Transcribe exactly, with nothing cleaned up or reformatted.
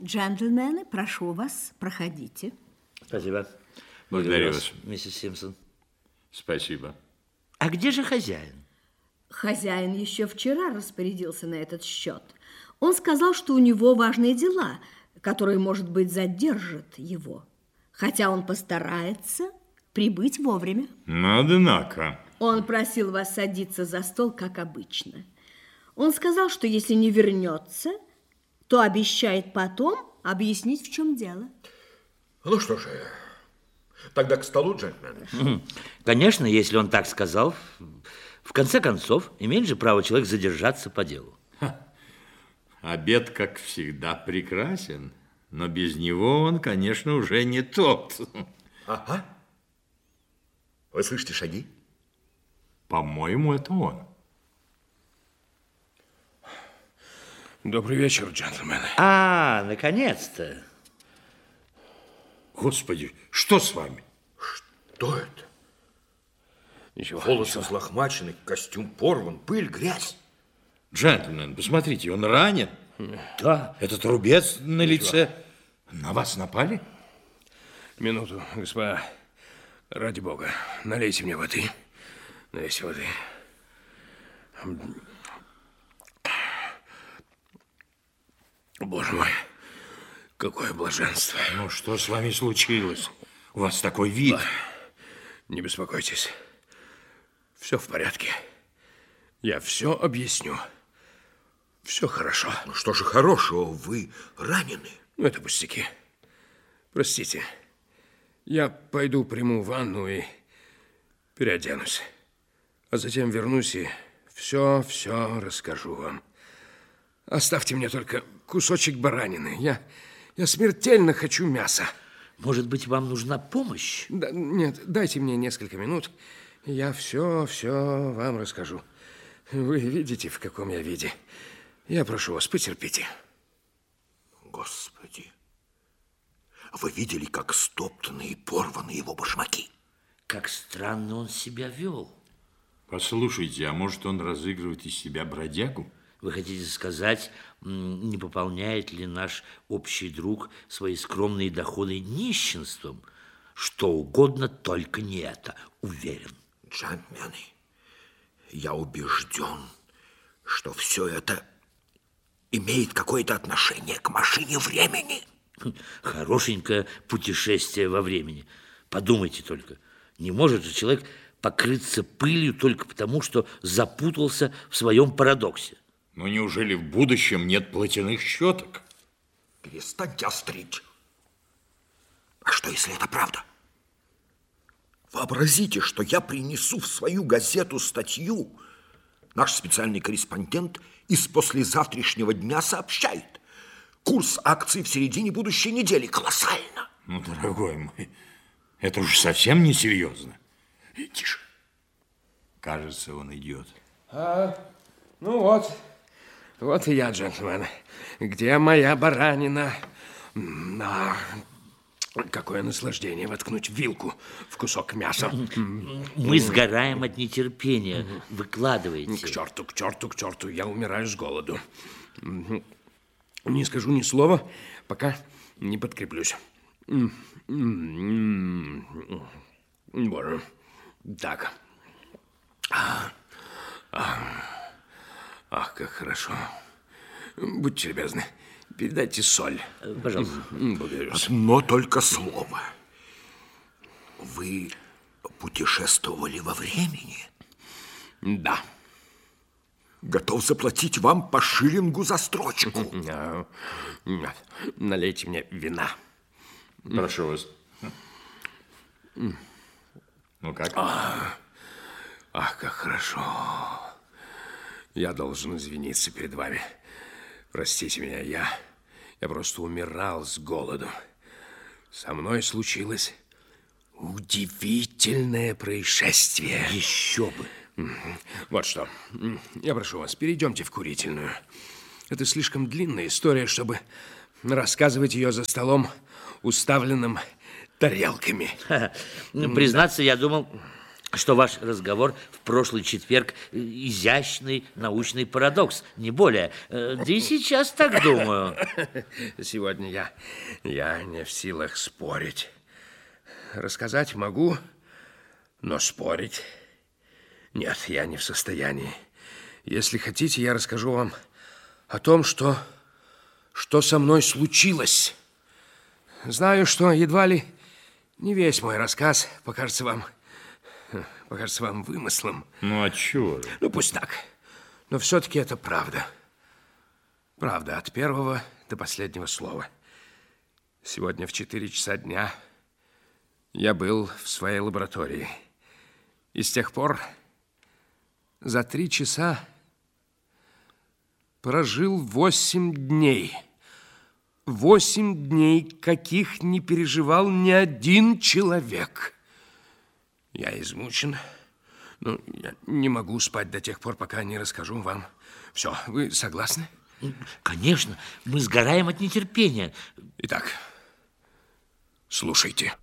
Джентльмены, прошу вас, проходите. Спасибо. Благодарю вас, миссис Симпсон. Спасибо. А где же хозяин? Хозяин еще вчера распорядился на этот счет. Он сказал, что у него важные дела, которые, может быть, задержат его. Хотя он постарается прибыть вовремя. Ну, однако. Он просил вас садиться за стол, как обычно. Он сказал, что если не вернется, то обещает потом объяснить, в чем дело. Ну что же, тогда к столу, джентльмены. Конечно, если он так сказал. В конце концов, имеет же право человек задержаться по делу. Ха. Обед, как всегда, прекрасен, но без него он, конечно, уже не тот. Ага. Вы слышите шаги? По-моему, это он. Добрый вечер, джентльмены. А, наконец-то. Господи, что с вами? Что это? Ничего. Волосы взлохмачены, костюм порван, пыль, грязь. Джентльмен, посмотрите, он ранен. Да. Этот рубец на лице. На вас напали? Минуту, господа. Ради бога, налейте мне воды. Налейте воды. Боже мой, какое блаженство. Ну, что с вами случилось? У вас такой вид. Не беспокойтесь. Все в порядке. Я все объясню. Все хорошо. Ну, что же хорошего, вы ранены. Ну, это пустяки. Простите. Я пойду приму ванну и переоденусь. А затем вернусь и все-все расскажу вам. Оставьте мне только кусочек баранины. Я, я смертельно хочу мяса. Может быть, вам нужна помощь? Да, нет, дайте мне несколько минут. Я все-все вам расскажу. Вы видите, в каком я виде. Я прошу вас, потерпите. Господи, вы видели, как стоптаны и порваны его башмаки? Как странно он себя вел. Послушайте, а может, он разыгрывает из себя бродягу? Вы хотите сказать, не пополняет ли наш общий друг свои скромные доходы нищенством? Что угодно, только не это, уверен. Джентльмены, я убежден, что все это имеет какое-то отношение к машине времени. Хорошенькое путешествие во времени. Подумайте только, не может же человек покрыться пылью только потому, что запутался в своем парадоксе. Но неужели в будущем нет платяных щеток? Перестаньте острить. А что, если это правда? Вообразите, что я принесу в свою газету статью. Наш специальный корреспондент из послезавтрашнего дня сообщает. Курс акций в середине будущей недели. Колоссально. Ну, дорогой мой, это уж совсем несерьезно. Тише. Кажется, он идет. А, ну вот, вот и я, джентльмен. Где моя баранина? А, какое наслаждение воткнуть вилку в кусок мяса. Мы сгораем от нетерпения. Выкладывайте. К черту, к черту, к черту. Я умираю с голоду. Не скажу ни слова, пока не подкреплюсь. Боже. Так. Ах, ах, как хорошо. Будьте любезны, передайте соль. Пожалуйста. Благодарю. Одно только слово. Вы путешествовали во времени? Да. Готов заплатить вам по шиллингу за строчку. Нет. Налейте мне вина. Прошу вас. Ну как? Ах, ах, как хорошо. Я должен извиниться перед вами. Простите меня, я, я просто умирал с голоду. Со мной случилось удивительное происшествие. Еще бы. Вот что. Я прошу вас, перейдемте в курительную. Это слишком длинная история, чтобы рассказывать ее за столом, уставленным тарелками. Ну, признаться, я думал, что ваш разговор в прошлый четверг изящный научный парадокс, не более. Да и сейчас так думаю. Сегодня я, я не в силах спорить. Рассказать могу, но спорить нет, я не в состоянии. Если хотите, я расскажу вам о том, что, что со мной случилось. Знаю, что едва ли не весь мой рассказ покажется вам, покажется вам вымыслом. Ну, а чего? Ну, пусть так. Но все-таки это правда. Правда, от первого до последнего слова. Сегодня в четыре часа дня я был в своей лаборатории. И с тех пор за три часа прожил восемь дней. Восемь дней, каких не переживал ни один человек. Я измучен, но я не могу спать до тех пор, пока не расскажу вам все. Вы согласны? Конечно, мы сгораем от нетерпения. Итак, слушайте.